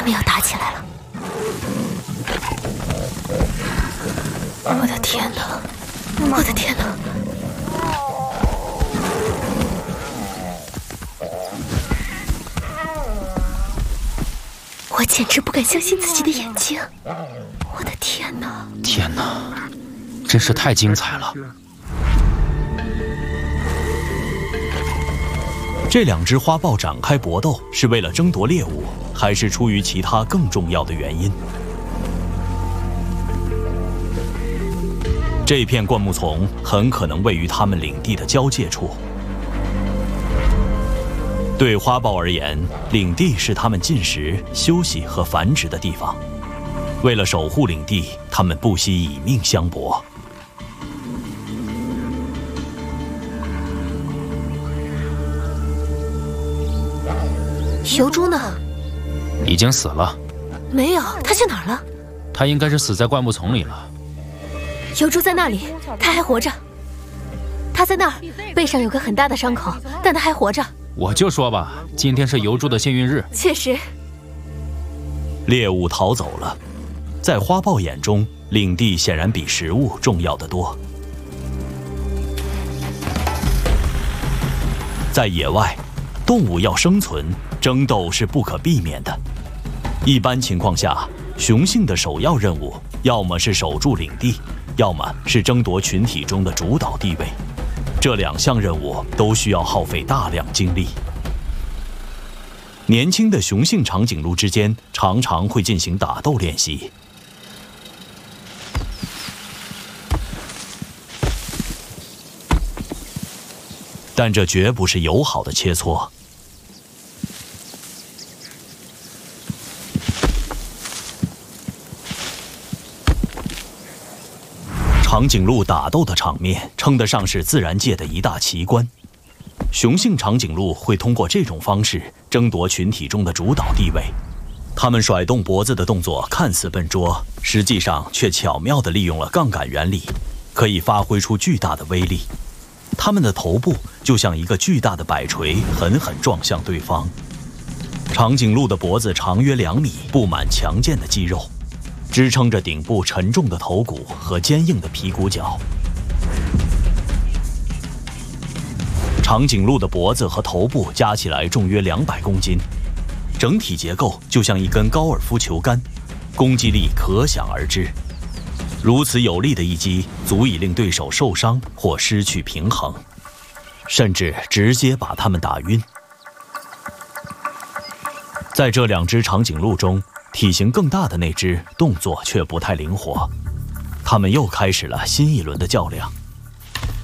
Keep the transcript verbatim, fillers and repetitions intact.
他们要打起来了！我的天哪！我的天哪！我简直不敢相信自己的眼睛！我的天哪！ 天哪，真是太精彩了！ 这两只花豹展开搏斗，是为了争夺猎物，还是出于其他更重要的原因？这片灌木丛很可能位于他们领地的交界处。对花豹而言，领地是它们进食、休息和繁殖的地方。为了守护领地，它们不惜以命相搏。 疣猪呢？ 已经死了。 没有，它去哪儿了？ 它应该是死在灌木丛里了。 疣猪在那里，它还活着。它在那儿，背上有个很大的伤口，但它还活着。 我就说吧，今天是疣猪的幸运日。 确实。 猎物逃走了，在花豹眼中，领地显然比食物重要得多。在野外，动物要生存，争斗是不可避免的。一般情况下，雄性的首要任务要么是守住领地，要么是争夺群体中的主导地位。这两项任务都需要耗费大量精力。年轻的雄性长颈鹿之间常常会进行打斗练习。但这绝不是友好的切磋。长颈鹿打斗的场面称得上是自然界的一大奇观。雄性长颈鹿会通过这种方式争夺群体中的主导地位。它们甩动脖子的动作看似笨拙，实际上却巧妙地利用了杠杆原理，可以发挥出巨大的威力。它们的头部就像一个巨大的摆锤，狠狠撞向对方。长颈鹿的脖子长约两米，布满强健的肌肉，支撑着顶部沉重的头骨和坚硬的皮骨角。长颈鹿的脖子和头部加起来重约两百公斤，整体结构就像一根高尔夫球杆，攻击力可想而知。如此有力的一击，足以令对手受伤或失去平衡，甚至直接把他们打晕。在这两只长颈鹿中，体型更大的那只动作却不太灵活。他们又开始了新一轮的较量。